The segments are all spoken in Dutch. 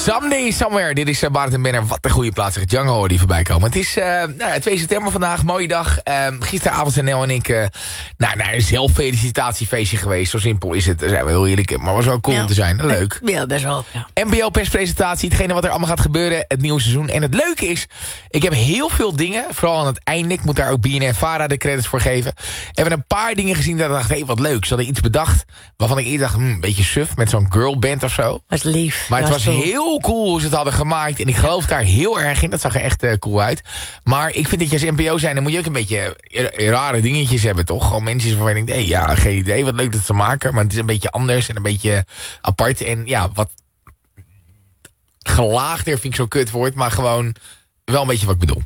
Someday Somewhere. Dit is Barend en Benner. Wat een goede plaats. Django die voorbij komen. Het is 2 september vandaag. Mooie dag. Gisteravond zijn Nel en ik naar een zelffelicitatiefeestje geweest. Zo simpel is het. Daar zijn we heel eerlijk. Maar was wel cool om te zijn. Leuk. Ja, best wel. Ja. NPO-perspresentatie. Hetgene wat er allemaal gaat gebeuren. Het nieuwe seizoen. En het leuke is, ik heb heel veel dingen. Vooral aan het einde. Ik moet daar ook BNN-Vara de credits voor geven. Hebben een paar dingen gezien dat ik dacht, hé, wat leuk. Ze hadden iets bedacht waarvan ik eerder dacht, een beetje suf. Met zo'n girlband of zo. Dat is lief. Maar het was heel cool hoe ze het hadden gemaakt. En ik geloof daar heel erg in. Dat zag er echt cool uit. Maar ik vind dat je als NPO zijn, dan moet je ook een beetje rare dingetjes hebben, toch? Gewoon mensen waarvan je denkt, ja, geen idee. Wat leuk dat ze maken. Maar het is een beetje anders en een beetje apart. En ja, wat gelaagder vind ik zo'n kutwoord. Maar gewoon wel een beetje wat ik bedoel.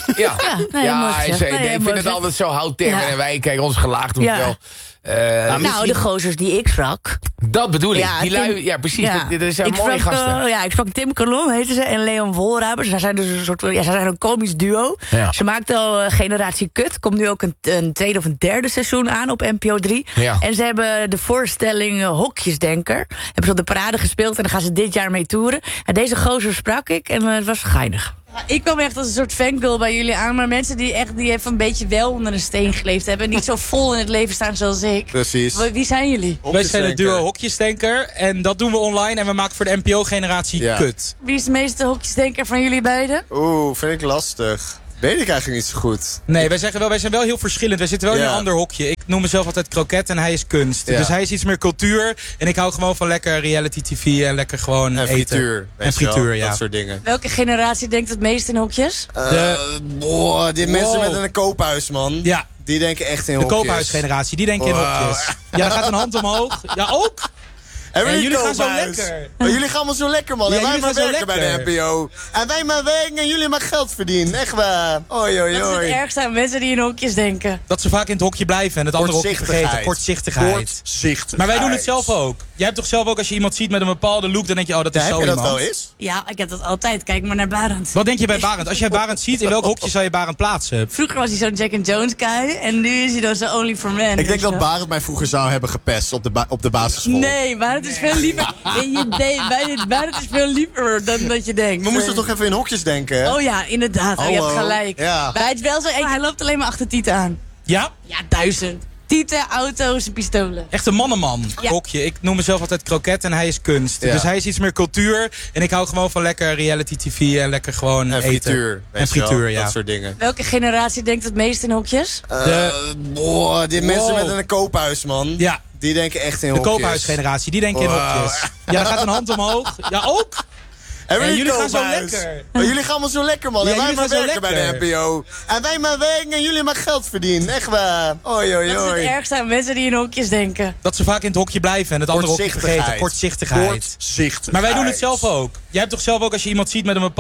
Ik vind het altijd zo houttermen. Ja. En wij kijken ons gelaagd doen wel. De gozers die ik sprak. Dat bedoel ik. Precies. Ja. Dit is een mooie gasten. Ik sprak Tim Kalom, heette ze, en Leon Wolraber. Zij zijn dus een soort, zij zijn een komisch duo. Ja. Ze maakte al Generatie Kut. Komt nu ook een tweede of een derde seizoen aan op NPO 3. Ja. En ze hebben de voorstelling Hokjesdenker. Hebben ze op de parade gespeeld en dan gaan ze dit jaar mee toeren. En deze gozer sprak ik en het was geinig. Ik kwam echt als een soort fangirl bij jullie aan. Maar mensen die even een beetje wel onder een steen geleefd hebben. En niet zo vol in het leven staan zoals ik. Precies. Wie zijn jullie? Wij zijn het duo Hokjesdenker. En dat doen we online. En we maken voor de NPO-generatie Kut. Wie is de meeste Hokjesdenker van jullie beiden? Vind ik lastig. Weet ik eigenlijk niet zo goed. Nee, wij zijn wel heel verschillend. Wij zitten wel in een ander hokje. Ik noem mezelf altijd kroket en hij is kunst. Ja. Dus hij is iets meer cultuur. En ik hou gewoon van lekker reality tv en lekker gewoon eten. Frituur. En frituur, dat soort dingen. Welke generatie denkt het meest in hokjes? Die mensen met een koophuis, man. Ja. Die denken echt in hokjes. De koophuisgeneratie, die denken in hokjes. Ja, dan gaat een hand omhoog. Ja, ook. En jullie gaan zo lekker. Maar jullie gaan allemaal zo lekker, man. En wij maar werken bij de NPO. En wij maar werken en jullie maar geld verdienen. Echt waar. Oei. Dat is het ergste aan mensen die in hokjes denken. Dat ze vaak in het hokje blijven en het andere hokje vergeten. Kortzichtigheid. Maar wij doen het zelf ook. Jij hebt toch zelf ook, als je iemand ziet met een bepaalde look, dan denk je, dat is zo iemand. Heb je dat wel eens? Ja, ik heb dat altijd. Kijk maar naar Barend. Wat denk je bij Barend? Als jij Barend ziet, in welk hokje zou je Barend plaatsen? Vroeger was hij zo'n Jack and Jones guy. En nu is hij dan zo Only for Men. Ik denk dat Barend mij vroeger zou hebben gepest op de basisschool. Nee, Barend is veel liever. Barend is veel liever dan dat je denkt. We moesten toch even in hokjes denken, hè? Oh ja, inderdaad. Je hebt gelijk. Ja. Maar het is wel zo, hij loopt alleen maar achter Tieten aan. Ja? Ja, 1000. Tieten, auto's en pistolen. Echt een mannenman. Ja. Hokje. Ik noem mezelf altijd kroket en hij is kunst. Ja. Dus hij is iets meer cultuur. En ik hou gewoon van lekker reality tv en lekker gewoon eten. Frituur. En frituur, dat soort dingen. Welke generatie denkt het meest in hokjes? Die mensen met een koophuis, man. Ja. Die denken echt in hokjes. De koophuisgeneratie, die denken in hokjes. Ja, dan gaat een hand omhoog. Ja, ook. En jullie gaan zo lekker. Maar jullie gaan allemaal zo lekker, man. En wij maar werken bij de NPO. En wij maar werken en jullie maar geld verdienen. Echt waar. Oei. Dat is het ergste aan mensen die in hokjes denken. Dat ze vaak in het hokje blijven en het andere hokje vergeten. Kortzichtigheid. Kortzichtigheid. Maar wij doen het zelf ook. Jij hebt toch zelf ook, als je iemand ziet met een bepaalde